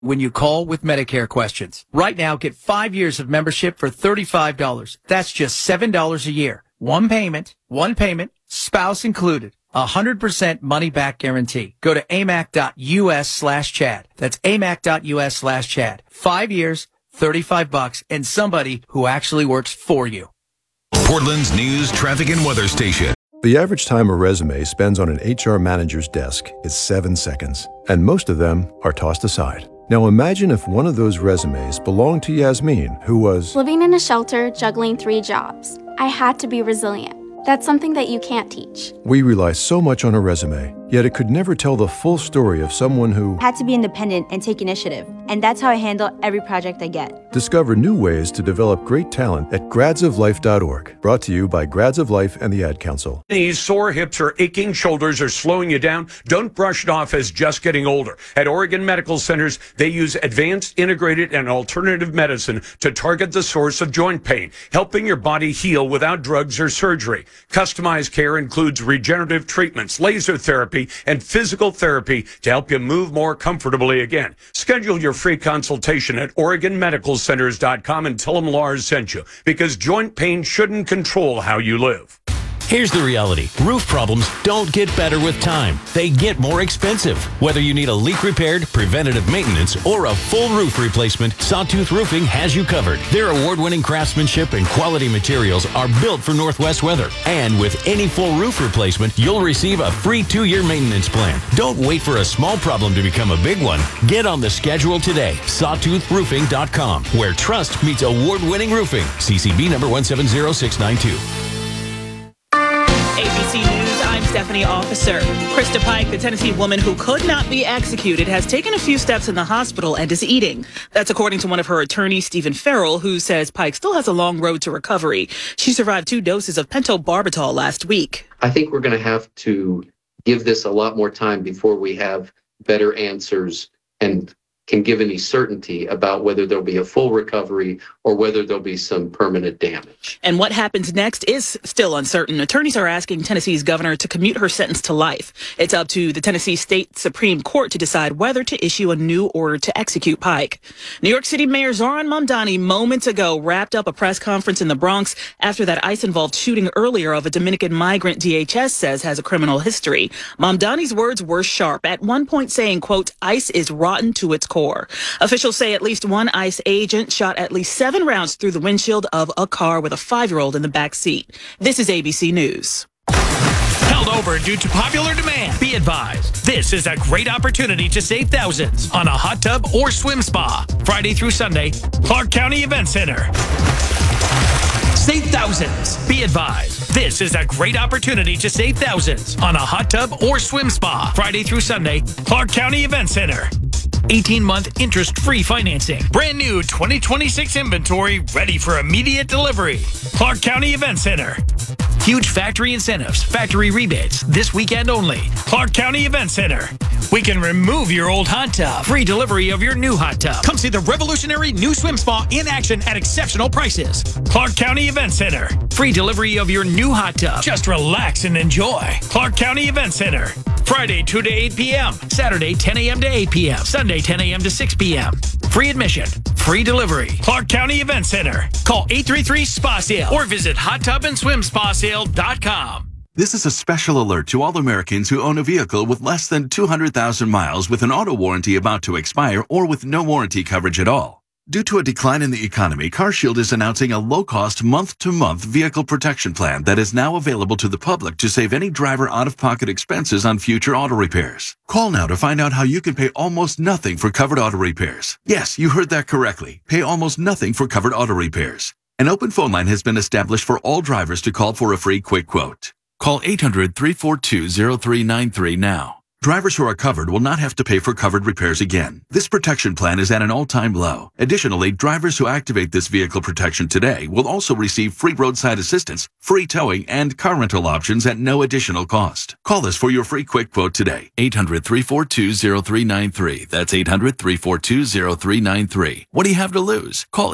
when you call with Medicare questions. Right now, get 5 years of membership for $35. That's just $7 a year. One payment, spouse included. 100% money back guarantee. Go to amac.us/Chad. That's amac.us/Chad. 5 years, $35, and somebody who actually works for you. Portland's news, traffic, and weather station. The average time a resume spends on an HR manager's desk is 7 seconds, and most of them are tossed aside. Now imagine if one of those resumes belonged to Yasmin, who was living in a shelter, juggling 3 jobs. I had to be resilient. That's something that you can't teach. We rely so much on a resume, yet it could never tell the full story of someone who had to be independent and take initiative. And that's how I handle every project I get. Discover new ways to develop great talent at gradsoflife.org. Brought to you by Grads of Life and the Ad Council. Knees, sore hips, or aching shoulders are slowing you down? Don't brush it off as just getting older. At Oregon Medical Centers, they use advanced, integrated, and alternative medicine to target the source of joint pain, helping your body heal without drugs or surgery. Customized care includes regenerative treatments, laser therapy, and physical therapy to help you move more comfortably again. Schedule your free consultation at OregonMedicalCenters.com and tell them Lars sent you, because joint pain shouldn't control how you live. Here's the reality. Roof problems don't get better with time. They get more expensive. Whether you need a leak repaired, preventative maintenance, or a full roof replacement, Sawtooth Roofing has you covered. Their award-winning craftsmanship and quality materials are built for Northwest weather. And with any full roof replacement, you'll receive a free 2-year maintenance plan. Don't wait for a small problem to become a big one. Get on the schedule today. SawtoothRoofing.com, where trust meets award-winning roofing. CCB number 170692. ABC News, I'm Stephanie Officer. Krista Pike, the Tennessee woman who could not be executed, has taken a few steps in the hospital and is eating. That's according to one of her attorneys, Stephen Farrell, who says Pike still has a long road to recovery. She survived 2 doses of pentobarbital last week. I think we're going to have to give this a lot more time before we have better answers and can give any certainty about whether there'll be a full recovery or whether there'll be some permanent damage. And what happens next is still uncertain. Attorneys are asking Tennessee's governor to commute her sentence to life. It's up to the Tennessee State Supreme Court to decide whether to issue a new order to execute Pike. New York City Mayor Zohran Mamdani moments ago wrapped up a press conference in the Bronx after that ICE-involved shooting earlier of a Dominican migrant DHS says has a criminal history. Mamdani's words were sharp, at one point saying, quote, ICE is rotten to its core. Officials say at least one ICE agent shot at least 7 rounds through the windshield of a car with a 5-year-old in the back seat. This is ABC News. Held over due to popular demand. Be advised, this is a great opportunity to save thousands on a hot tub or swim spa. Friday through Sunday, Clark County Event Center. Save thousands. Be advised, this is a great opportunity to save thousands on a hot tub or swim spa. Friday through Sunday, Clark County Event Center. 18-month interest-free financing. Brand new 2026 inventory ready for immediate delivery. Clark County Event Center. Huge factory incentives, factory rebates, this weekend only. Clark County Event Center. We can remove your old hot tub. Free delivery of your new hot tub. Come see the revolutionary new swim spa in action at exceptional prices. Clark County Event Center. Free delivery of your new hot tub. Just relax and enjoy. Clark County Event Center. Friday 2 to 8 p.m. Saturday 10 a.m. to 8 p.m. Sunday 10 a.m. to 6 p.m. Free admission. Free delivery. Clark County Event Center. Call 833-SPA-SALE or visit hottubandSwimSpaSale.com. This is a special alert to all Americans who own a vehicle with less than 200,000 miles with an auto warranty about to expire or with no warranty coverage at all. Due to a decline in the economy, CarShield is announcing a low-cost month-to-month vehicle protection plan that is now available to the public to save any driver out-of-pocket expenses on future auto repairs. Call now to find out how you can pay almost nothing for covered auto repairs. Yes, you heard that correctly. Pay almost nothing for covered auto repairs. An open phone line has been established for all drivers to call for a free quick quote. Call 800-342-0393 now. Drivers who are covered will not have to pay for covered repairs again. This protection plan is at an all-time low. Additionally, drivers who activate this vehicle protection today will also receive free roadside assistance, free towing, and car rental options at no additional cost. Call us for your free quick quote today. 800-342-0393. That's 800-342-0393. What do you have to lose? Call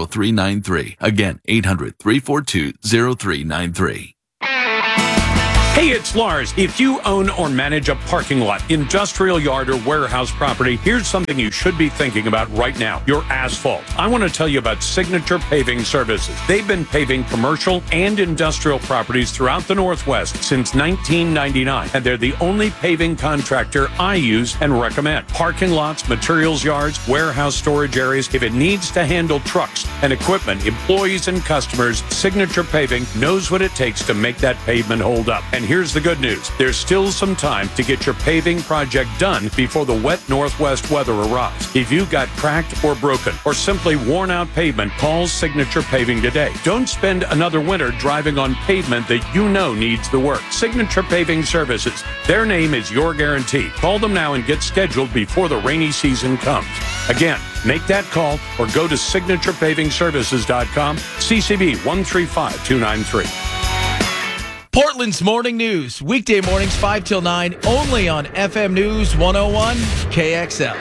800-342-0393. Again, 800-342-0393. Hey, it's Lars. If you own or manage a parking lot, industrial yard, or warehouse property, here's something you should be thinking about right now: your asphalt. I want to tell you about Signature Paving Services. They've been paving commercial and industrial properties throughout the Northwest since 1999, and they're the only paving contractor I use and recommend. Parking lots, materials yards, warehouse storage areas. If it needs to handle trucks and equipment, employees and customers, Signature Paving knows what it takes to make that pavement hold up. And here's the good news: there's still some time to get your paving project done before the wet Northwest weather arrives. If you've got cracked or broken or simply worn out pavement, call Signature Paving today. Don't spend another winter driving on pavement that you know needs the work. Signature Paving Services. Their name is your guarantee. Call them now and get scheduled before the rainy season comes. Again, make that call or go to signaturePavingServices.com, CCB 135293. Portland's Morning News, weekday mornings 5 till 9, only on FM News 101 KXL.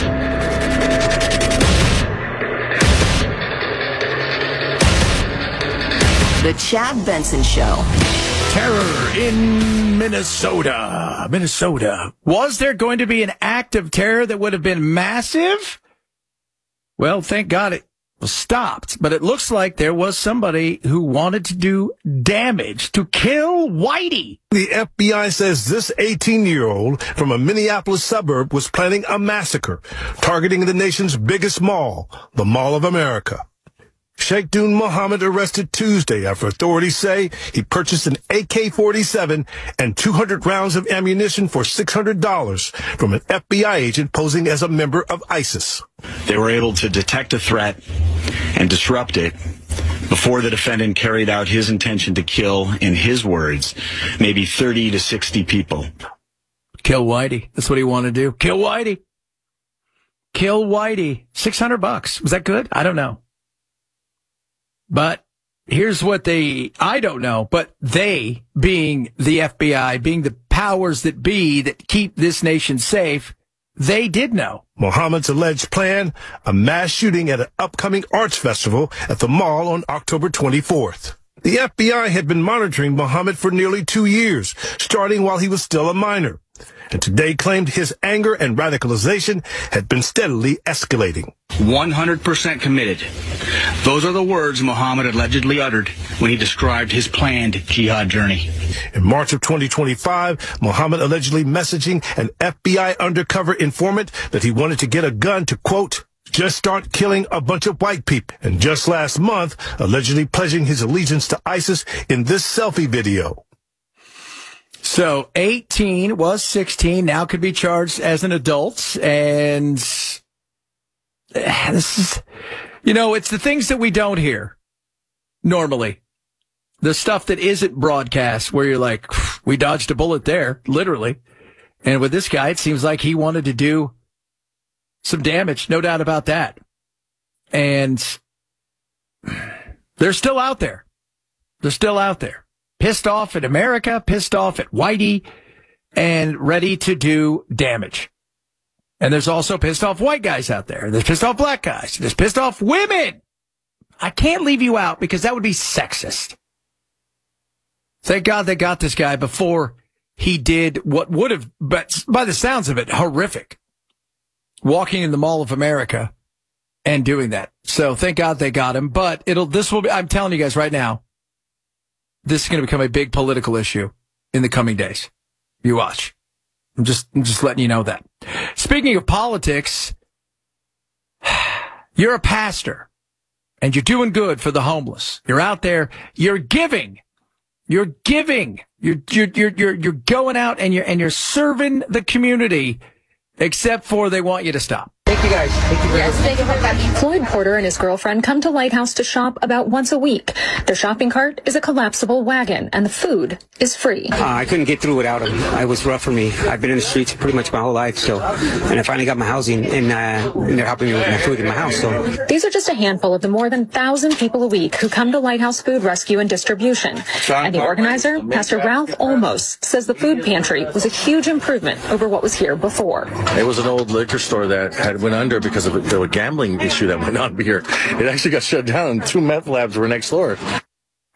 The Chad Benson Show. Terror in Minnesota. Was there going to be an act of terror that would have been massive? Well, thank God it was stopped. But it looks like there was somebody who wanted to do damage, to kill Whitey. The FBI says this 18-year-old from a Minneapolis suburb was planning a massacre, targeting the nation's biggest mall, the Mall of America. Sheikh Dun Mohammed arrested Tuesday after authorities say he purchased an AK-47 and 200 rounds of ammunition for $600 from an FBI agent posing as a member of ISIS. They were able to detect a threat and disrupt it before the defendant carried out his intention to kill, in his words, maybe 30 to 60 people. Kill Whitey. That's what he wanted to do. Kill Whitey. Kill Whitey. $600. Was that good? I don't know. But here's what I don't know, but they, being the FBI, being the powers that be that keep this nation safe, they did know. Mohammed's alleged plan, a mass shooting at an upcoming arts festival at the mall on October 24th. The FBI had been monitoring Mohammed for nearly 2 years, starting while he was still a minor, and today claimed his anger and radicalization had been steadily escalating. 100% committed. Those are the words Mohammed allegedly uttered when he described his planned jihad journey. In March of 2025, Mohammed allegedly messaging an FBI undercover informant that he wanted to get a gun to, quote, just start killing a bunch of white people. And just last month, allegedly pledging his allegiance to ISIS in this selfie video. So 18 was 16, now could be charged as an adult. And this is, it's the things that we don't hear normally. The stuff that isn't broadcast where you're like, we dodged a bullet there, literally. And with this guy, it seems like he wanted to do some damage, no doubt about that. And they're still out there. They're still out there. Pissed off at America, pissed off at Whitey, and ready to do damage. And there's also pissed off white guys out there. There's pissed off black guys. There's pissed off women. I can't leave you out because that would be sexist. Thank God they got this guy before he did what would have, but by the sounds of it, horrific. Walking in the Mall of America and doing that. So thank God they got him. But I'm telling you guys right now, this is going to become a big political issue in the coming days. You watch. I'm just letting you know that. Speaking of politics, you're a pastor and you're doing good for the homeless. You're out there. You're giving. You're giving. You're going out and you're serving the community, except for they want you to stop. Thank you guys. Thank you very much. Floyd Porter and his girlfriend come to Lighthouse to shop about once a week. Their shopping cart is a collapsible wagon, and the food is free. I couldn't get through without them. It was rough for me. I've been in the streets pretty much my whole life, and I finally got my housing, and they're helping me with my food in my house. So these are just a handful of the more than 1,000 people a week who come to Lighthouse Food Rescue and Distribution. And the organizer, Pastor Ralph Olmos, says the food pantry was a huge improvement over what was here before. It was an old liquor store that went under because of the gambling issue that went on here. It actually got shut down, and 2 meth labs were next door.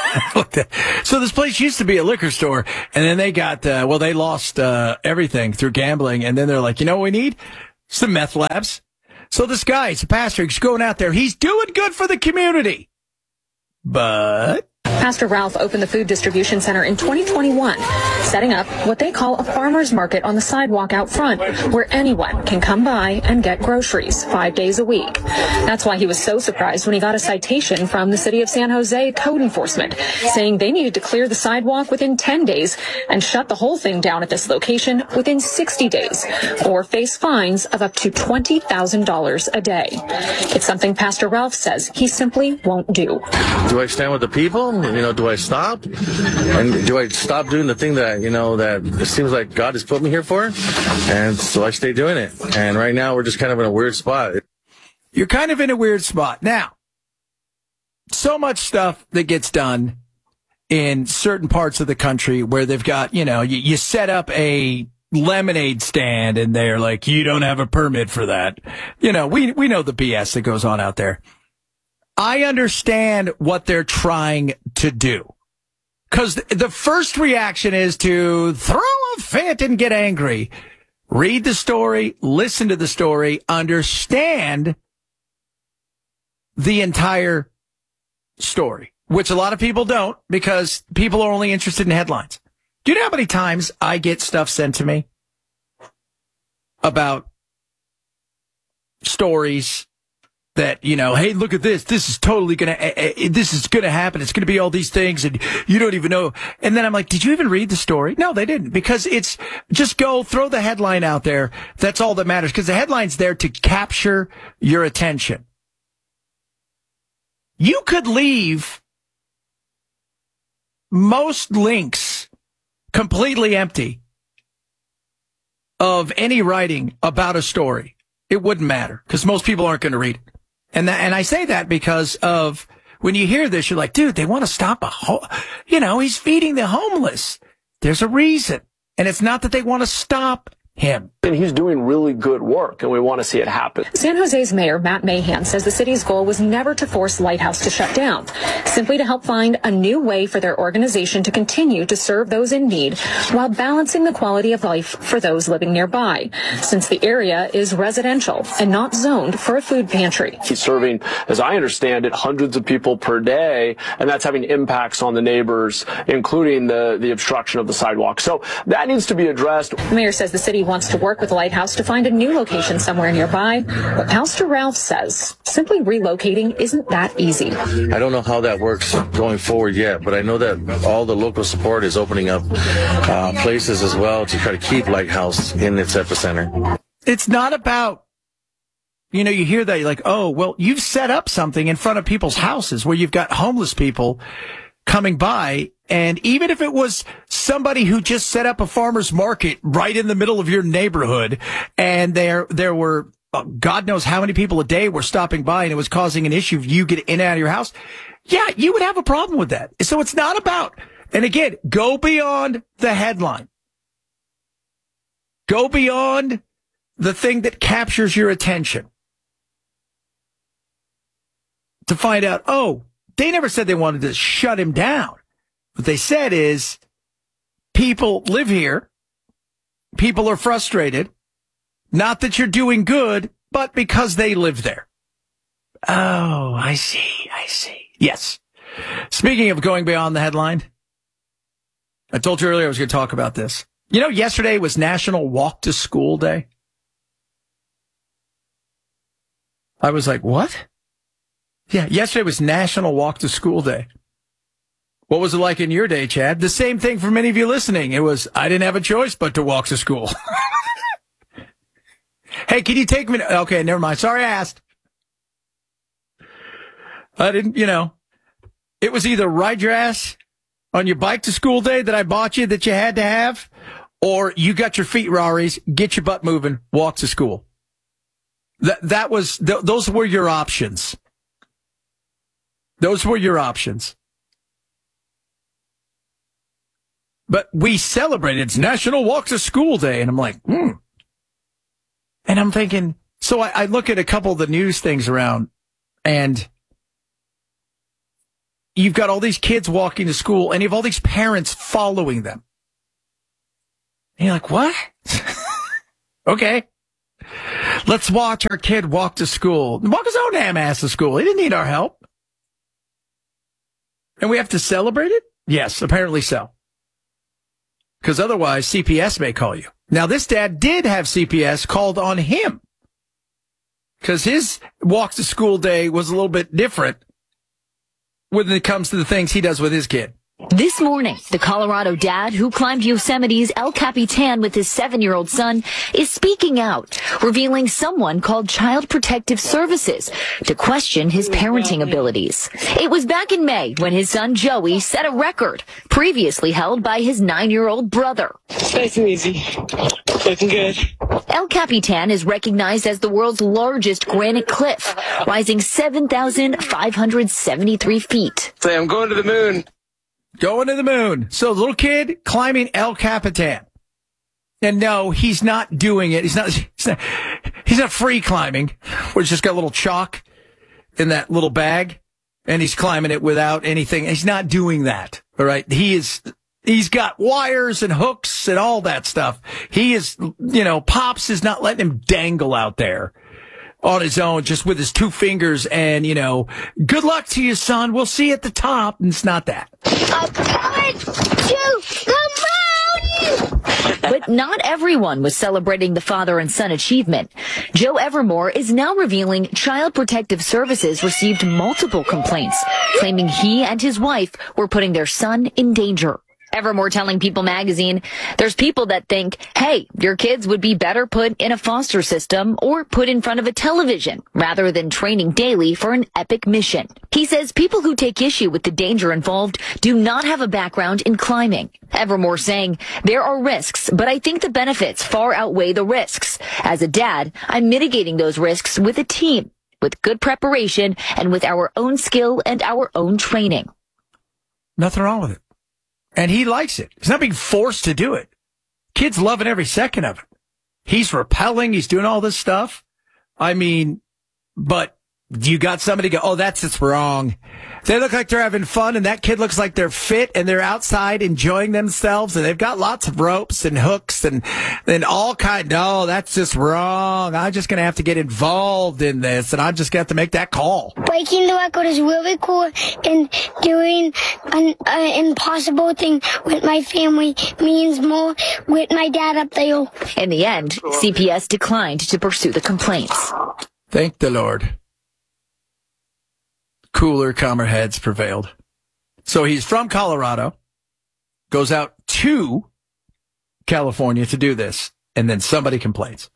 So this place used to be a liquor store, and then they got, they lost everything through gambling, and then they're like, you know what we need? Some meth labs. So this guy, he's a pastor, he's going out there, he's doing good for the community. But Pastor Ralph opened the food distribution center in 2021, setting up what they call a farmer's market on the sidewalk out front, where anyone can come by and get groceries 5 days a week. That's why he was so surprised when he got a citation from the city of San Jose code enforcement, saying they needed to clear the sidewalk within 10 days and shut the whole thing down at this location within 60 days, or face fines of up to $20,000 a day. It's something Pastor Ralph says he simply won't do. Do I stand with the people? Do I stop? And do I stop doing the thing that, that it seems like God has put me here for? And so I stay doing it. And right now we're just kind of in a weird spot. You're kind of in a weird spot. Now, so much stuff that gets done in certain parts of the country where they've got, you set up a lemonade stand and they're like, you don't have a permit for that. We know the BS that goes on out there. I understand what they're trying to do. Because the first reaction is to throw a fit and get angry. Read the story, listen to the story, understand the entire story, which a lot of people don't because people are only interested in headlines. Do you know how many times I get stuff sent to me about stories that, hey, look at this. This is totally going to happen. It's going to be all these things and you don't even know. And then I'm like, did you even read the story? No, they didn't, because it's just go throw the headline out there. That's all that matters, because the headline's there to capture your attention. You could leave most links completely empty of any writing about a story. It wouldn't matter because most people aren't going to read it. And I say that because of when you hear this, you're like, dude, they want to stop he's feeding the homeless. There's a reason. And it's not that they want to stop him. And he's doing really good work, and we want to see it happen. San Jose's mayor, Matt Mahan, says the city's goal was never to force Lighthouse to shut down, simply to help find a new way for their organization to continue to serve those in need while balancing the quality of life for those living nearby, since the area is residential and not zoned for a food pantry. He's serving, as I understand it, hundreds of people per day, and that's having impacts on the neighbors, including the obstruction of the sidewalk. So that needs to be addressed. The mayor says the city wants to work with Lighthouse to find a new location somewhere nearby, but Pastor Ralph says simply relocating isn't that easy. I don't know how that works going forward yet, but I know that all the local support is opening up places as well to try to keep Lighthouse in its epicenter. It's not about, you hear that, you're like, oh, well, you've set up something in front of people's houses where you've got homeless people coming by. And even if it was somebody who just set up a farmer's market right in the middle of your neighborhood, and there were God knows how many people a day were stopping by, and it was causing an issue of you getting in and out of your house, yeah, you would have a problem with that. So it's not about, and again, go beyond the headline. Go beyond the thing that captures your attention to find out, oh, they never said they wanted to shut him down. What they said is people live here. People are frustrated. Not that you're doing good, but because they live there. Oh, I see. Yes. Speaking of going beyond the headline, I told you earlier I was going to talk about this. Yesterday was National Walk to School Day. I was like, what? Yeah, yesterday was National Walk to School Day. What was it like in your day, Chad? The same thing for many of you listening. It was, I didn't have a choice but to walk to school. Hey, can you take me? Okay, never mind. Sorry I asked. I didn't, it was either ride your ass on your bike to school day that I bought you that you had to have, or you got your feet Raris, get your butt moving, walk to school. Those were your options. Those were your options. But we celebrated. It's National Walk to School Day. And I'm like, And I'm thinking, so I look at a couple of the news things around, and, you've got all these kids walking to school, and you have all these parents following them. And you're like, what? Okay. Let's watch our kid walk to school. Walk his own damn ass to school. He didn't need our help. And we have to celebrate it? Yes, apparently so. Because otherwise, CPS may call you. Now, this dad did have CPS called on him. Because his walk to school day was a little bit different when it comes to the things he does with his kid. This morning, the Colorado dad who climbed Yosemite's El Capitan with his 7-year-old son is speaking out, revealing someone called Child Protective Services to question his parenting abilities. It was back in May when his son Joey set a record previously held by his 9-year-old brother. Nice and easy. Looking good. El Capitan is recognized as the world's largest granite cliff, rising 7,573 feet. Say, I'm going to the moon. Going to the moon. So little kid climbing El Capitan. And no, he's not doing it. He's not free climbing. Where he's just got a little chalk in that little bag and he's climbing it without anything. He's not doing that. All right. He's got wires and hooks and all that stuff. He is, Pops is not letting him dangle out there on his own, just with his 2 fingers and, good luck to you, son. We'll see you at the top. And it's not that. I'm going to the mountain! But not everyone was celebrating the father and son achievement. Joe Evermore is now revealing Child Protective Services received multiple complaints, claiming he and his wife were putting their son in danger. Evermore telling People magazine, there's people that think, hey, your kids would be better put in a foster system or put in front of a television rather than training daily for an epic mission. He says people who take issue with the danger involved do not have a background in climbing. Evermore saying, there are risks, but I think the benefits far outweigh the risks. As a dad, I'm mitigating those risks with a team, with good preparation, and with our own skill and our own training. Nothing wrong with it. And he likes it. He's not being forced to do it. Kids loving every second of it. He's rappelling. He's doing all this stuff. I mean, but you got somebody go, oh, that's just wrong. They look like they're having fun, and that kid looks like they're fit, and they're outside enjoying themselves, and they've got lots of ropes and hooks and all kind. No, that's just wrong. I'm just going to have to get involved in this, and I'm just going to have to make that call. Breaking the record is really cool, and doing an impossible thing with my family means more with my dad up there. In the end, CPS declined to pursue the complaints. Thank the Lord. Cooler, calmer heads prevailed. So he's from Colorado, goes out to California to do this, and then somebody complains.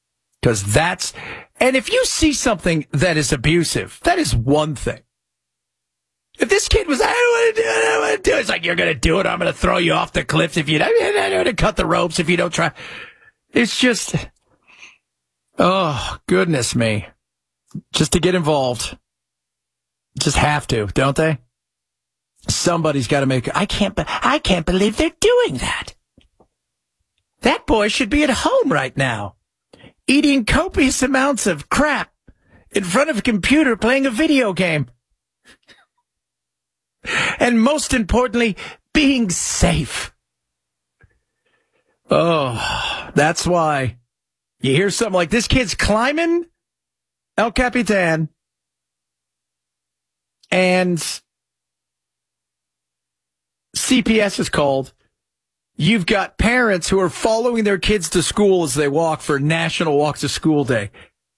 And if you see something that is abusive, that is one thing. If this kid was, I don't want to do it, it's like, you're going to do it, I'm going to throw you off the cliffs if you don't cut the ropes if you don't try. It's just, oh, goodness me. Just to get involved. Just have to, don't they? Somebody's got to make it. I can't believe they're doing that. That boy should be at home right now, eating copious amounts of crap in front of a computer playing a video game. And most importantly, being safe. Oh, that's why you hear something like this kid's climbing El Capitan. And CPS is called. You've got parents who are following their kids to school as they walk for National Walk to School Day.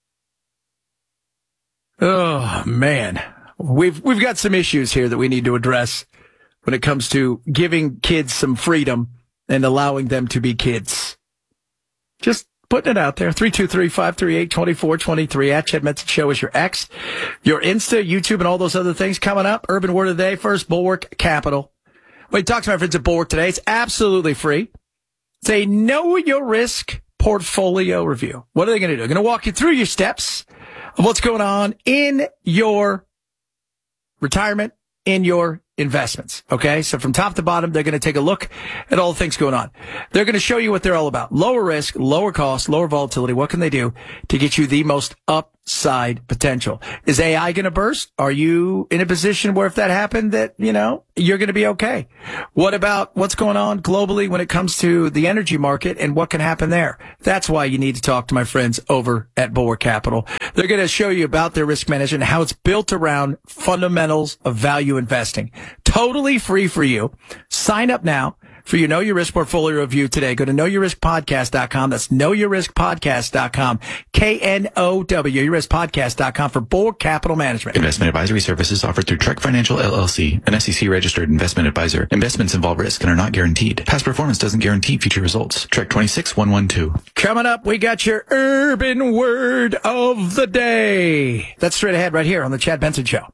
Oh, man. We've got some issues here that we need to address when it comes to giving kids some freedom and allowing them to be kids. Just putting it out there. 323-538-2423 at Chad Benson Show is your X. Your Insta, YouTube, and all those other things coming up. Urban Word of the Day. First, Bulwark Capital. When you talk to my friends at Bulwark today, it's absolutely free. It's a know your risk portfolio review. What are they going to do? They're going to walk you through your steps of what's going on in your retirement, in your investments. Okay. So from top to bottom, they're going to take a look at all the things going on. They're going to show you what they're all about. Lower risk, lower cost, lower volatility. What can they do to get you the most up downside potential. Is AI going to burst? Are you in a position where if that happened that, you're going to be okay? What about what's going on globally when it comes to the energy market and what can happen there? That's why you need to talk to my friends over at Bulwark Capital. They're going to show you about their risk management and how it's built around fundamentals of value investing. Totally free for you. Sign up now for your Know Your Risk portfolio review today. Go to knowyourriskpodcast.com. That's knowyourriskpodcast.com. KNOW, yourriskpodcast.com for Bulwark Capital Management. Investment advisory services offered through Trek Financial LLC, an SEC-registered investment advisor. Investments involve risk and are not guaranteed. Past performance doesn't guarantee future results. Trek 26112. Coming up, we got your urban word of the day. That's straight ahead right here on the Chad Benson Show.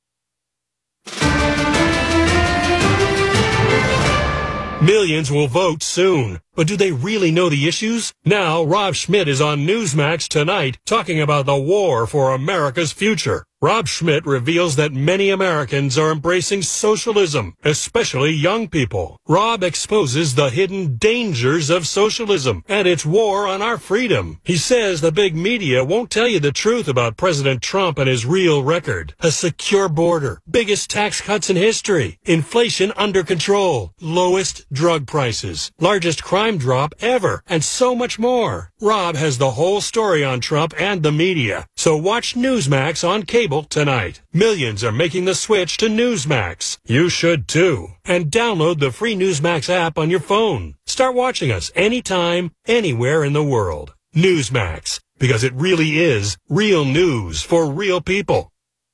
Millions will vote soon, but do they really know the issues? Now, Rob Schmidt is on Newsmax tonight talking about the war for America's future. Rob Schmidt reveals that many Americans are embracing socialism, especially young people. Rob exposes the hidden dangers of socialism and its war on our freedom. He says the big media won't tell you the truth about President Trump and his real record. A secure border, biggest tax cuts in history, inflation under control, lowest drug prices, largest crime drop ever, and so much more. Rob has the whole story on Trump and the media. So watch Newsmax on cable tonight. Millions are making the switch to Newsmax. You should too. And download the free Newsmax app on your phone. Start watching us anytime, anywhere in the world. Newsmax, because it really is real news for real people.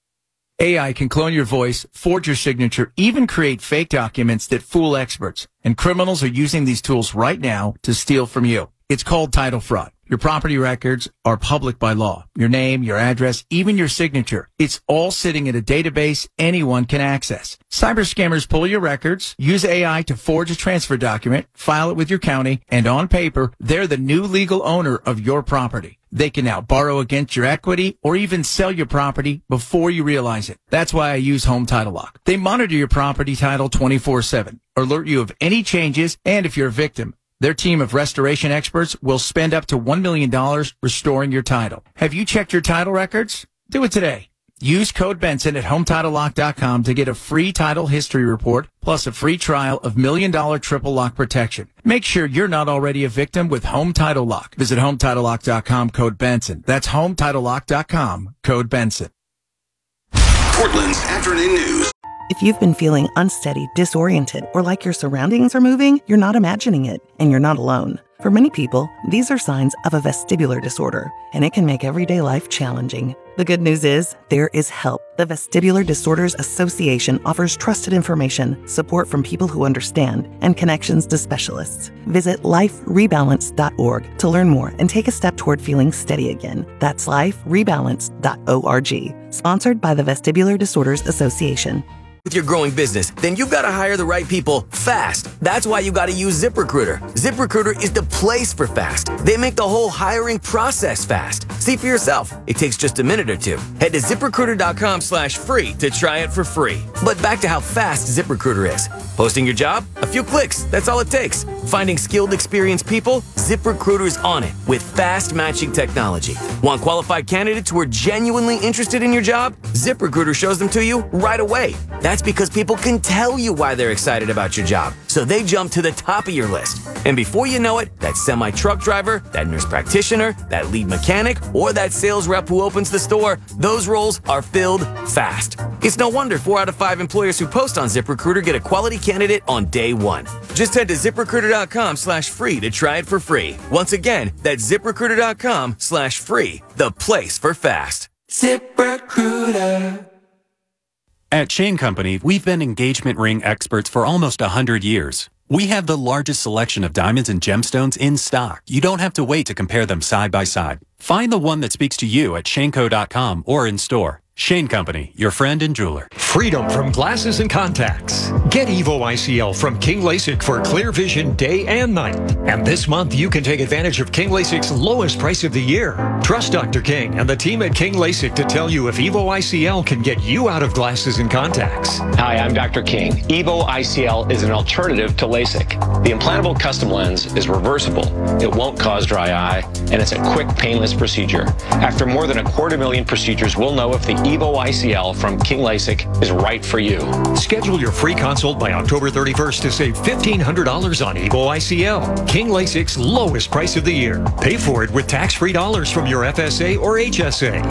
AI can clone your voice, forge your signature, even create fake documents that fool experts. And criminals are using these tools right now to steal from you. It's called title fraud. Your property records are public by law. Your name, your address, even your signature. It's all sitting in a database anyone can access. Cyber scammers pull your records, use AI to forge a transfer document, file it with your county, and on paper, they're the new legal owner of your property. They can now borrow against your equity or even sell your property before you realize it. That's why I use Home Title Lock. They monitor your property title 24/7, alert you of any changes, and if you're a victim, their team of restoration experts will spend up to $1 million restoring your title. Have you checked your title records? Do it today. Use code Benson at HometitleLock.com to get a free title history report plus a free trial of $1 million triple lock protection. Make sure you're not already a victim with Home Title Lock. Visit HometitleLock.com, code Benson. That's HometitleLock.com, code Benson. Portland's afternoon news. If you've been feeling unsteady, disoriented, or like your surroundings are moving, you're not imagining it, and you're not alone. For many people, these are signs of a vestibular disorder, and it can make everyday life challenging. The good news is, there is help. The Vestibular Disorders Association offers trusted information, support from people who understand, and connections to specialists. Visit liferebalance.org to learn more and take a step toward feeling steady again. That's liferebalance.org. Sponsored by the Vestibular Disorders Association. With your growing business, then you've got to hire the right people fast. That's why you got to use ZipRecruiter. ZipRecruiter is the place for fast. They make the whole hiring process fast. See for yourself. It takes just a minute or two. Head to ZipRecruiter.com/free to try it for free. But back to how fast ZipRecruiter is. Posting your job? A few clicks. That's all it takes. Finding skilled, experienced people? ZipRecruiter's on it with fast matching technology. Want qualified candidates who are genuinely interested in your job? ZipRecruiter shows them to you right away. That's because people can tell you why they're excited about your job, so they jump to the top of your list. And before you know it, that semi-truck driver, that nurse practitioner, that lead mechanic, or that sales rep who opens the store, those roles are filled fast. It's no wonder 4 out of 5 employers who post on ZipRecruiter get a quality candidate on day one. Just head to ZipRecruiter.com/free to try it for free. Once again, that's ZipRecruiter.com/free, the place for fast. ZipRecruiter. At Shane Company, we've been engagement ring experts for almost 100 years. We have the largest selection of diamonds and gemstones in stock. You don't have to wait to compare them side by side. Find the one that speaks to you at shaneco.com or in store. Shane Company, your friend and jeweler. Freedom from glasses and contacts. Get Evo ICL from King LASIK for clear vision day and night. And this month, you can take advantage of King LASIK's lowest price of the year. Trust Dr. King and the team at King LASIK to tell you if Evo ICL can get you out of glasses and contacts. Hi, I'm Dr. King. Evo ICL is an alternative to LASIK. The implantable custom lens is reversible. It won't cause dry eye, and it's a quick, painless procedure. After more than 250,000 procedures, we'll know if the Evo ICL from King LASIK is right for you. Schedule your free consult by October 31st to save $1,500 on Evo ICL. King LASIK's lowest price of the year. Pay for it with tax-free dollars from your FSA or HSA.